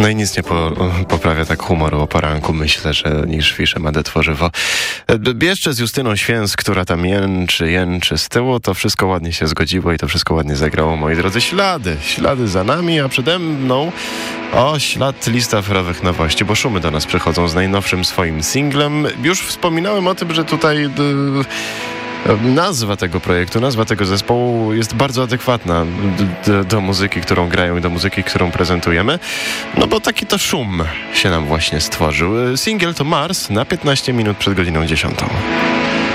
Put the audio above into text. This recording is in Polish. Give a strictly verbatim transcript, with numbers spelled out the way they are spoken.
No i nic nie po, poprawia tak humoru o poranku, myślę, że niż Fisze Made Tworzywo. Jeszcze z Justyną Święc, która tam jęczy, jęczy z tyłu, to wszystko ładnie się zgodziło i to wszystko ładnie zagrało. Moi drodzy, ślady, ślady za nami, a przede mną o ślad lista aferowych nowości, bo Szumy do nas przychodzą z najnowszym swoim singlem. Już wspominałem o tym, że tutaj d- nazwa tego projektu, nazwa tego zespołu jest bardzo adekwatna do, do muzyki, którą grają i do muzyki, którą prezentujemy. No bo taki to szum się nam właśnie stworzył. Singiel to Mars na piętnaście minut przed godziną dziesiątą.